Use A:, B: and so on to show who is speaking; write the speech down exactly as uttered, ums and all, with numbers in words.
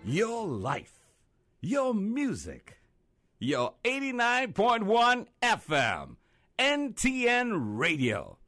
A: your life, your music, your eighty-nine point one F M, N T N Radio.